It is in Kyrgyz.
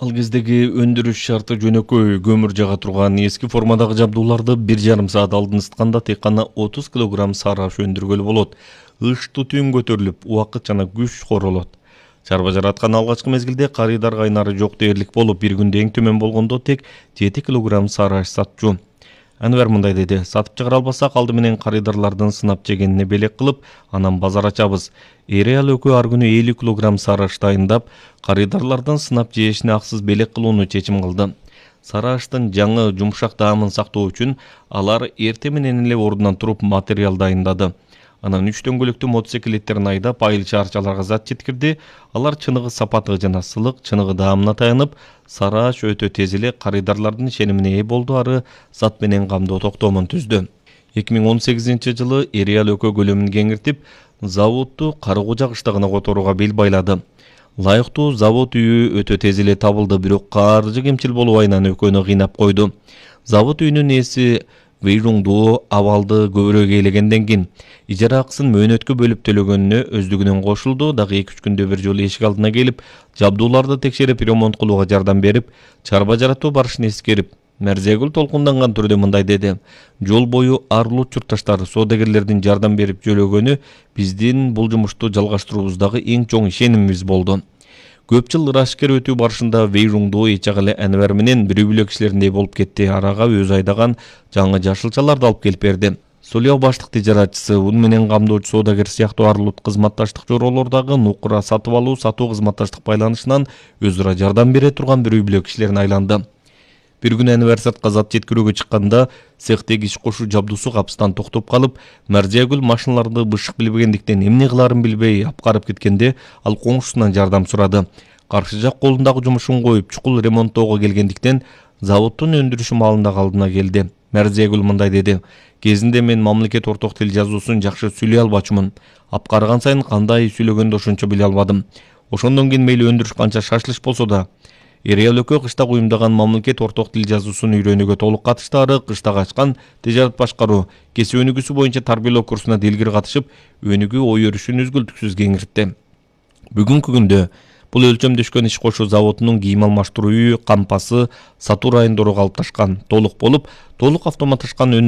Ал кездеги өндүрүш шарты жөнөкөй көмүр жага турган эски формадагы жабдууларды 1,5 саат алдын ысытканда тек гана 30 кг сары аш өндүргөлү болот. Ыш түтүн көтөрүлүп, убакыт жана күч королот. Чарба жараткан алгачкы мезгилде карыйдар кайнары жок дээрлик болуп, бир күндө эң төмөн болгондо тек 7 кг сары аш сатчу. Анвар мындай деди: сатып чыгара албасак, алды менен карыдарлардын сынап жегенине белек кылып, анан базар ачабыз. Эри ал экөө ар күнү 50 кг сары аш дайындап, карыдарлардын сынап жешине аксыз белек кылууну чечим кылды. Сары аштын жаңы, жумшак даамын сактоо үчүн алар эрте менен эле ордунан туруп материал дайындады. Анан 3 дөңгөлөктүү мотоциклеттерин айдап, айыл шаарчаларга зат жеткирди. Алар чыныгы сапаты жана сылык, чыныгы даамына таянып, сары аш өтө тез эле карыдарлардын ишенимине ээ болду, ары зат менен камдоо токтомун түздү. 2018-жылы Эриал экөө көлөмүн кеңиртип, заводду Карыгужа кыштагына которууга бел байлады. Лайыктуу завод үйү өтө тез эле табылды, бирок каржы кемчил болуп айынан экөөнү кыйнап койду. Завод үйүнүн ээси Вэйжуңду абалды көбүрөөк ээлегенден кийин ижара акысын мөөнөткө бөлүп төлөгөнүнө өздүгүнөн кошулду. Дагы 2-3 күндө бир жолу эшик алдына келип, жабдууларды текшерип, ремонт кылууга жардам берип, чарба жаратуу барышын эскерип, Мәрзегүл толкунданган түрдө мындай деди: жол бою арылуут журтташтар, соодагерлердин жардам берип жөлөгөнү биздин бул жумушту жалгаштыруубуздагы эң чоң ишенимибиз болду. Көп жыл ырашкер өтүү барышында Вэйжуңду эч эле Анвар менен бирөө-бөлөк кишилердей болуп кетти. Арага өзү айдаган жаңы жашылчаларды алып келип берди. Солио баштык тижаратчысы, ун менен камдоочу соодагер сыяктуу арылуут кызматташтык чоролордогу нукура сатып алуу, сатуу кызматташтык байланышынан өз ара жардам бере турган бирөө-бөлөк кишилерин айланды. Бир күнү Анвар сыртка зат жеткирүүгө чыкканда, цехтеги иш кошуу жабдуусу капыстан токтоп калып, Мәрзегүл машиналарды бышык билбегендиктен эмне кылаарын билбей апкарып кеткенде, ал коңшусунан жардам сурады. Каршы жак колундагы жумушун коюп, чукул ремонттоого келгендиктен, заводдун өндүрүшү маалындагы алдына келди. Мәрзегүл мындай деди: кезинде мен мамлекет орток тил жазуусун жакшы сүйлөй албачумун. Апкарган сайын кандай сүйлөгөндү ошончо биле албадым. Ошондон кийин мейли өндүрүш канча шашылыш болсо да, Эриал экөө кыштак уюмдаган мамлекет орток тил жазуусун үйрөнүүгө толук катышты, ары кыштак ачкан тижарат башкаруу, кесип өнүгүүсү боюнча тарбиялоо курсуна делгир катышып, өнүгүү ой өрүшүн үзгүлтүксүз кеңиртти. Бүгүнкү күндө бул өлчөмдөшкөн иш кошуу заводунун кийим алмаштыруу үйү, кампасы, сатуу райондору калыпташкан, толук болуп, толук автоматташкан